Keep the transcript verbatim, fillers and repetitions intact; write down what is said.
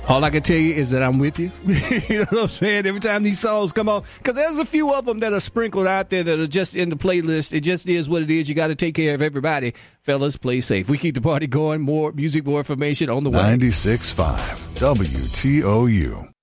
All I can tell you is that I'm with you. You know what I'm saying? Every time these songs come on, because there's a few of them that are sprinkled out there that are just in the playlist. It just is what it is. You got to take care of everybody. Fellas, play safe. We keep the party going. More music, more information on the way. ninety-six point five W T O U.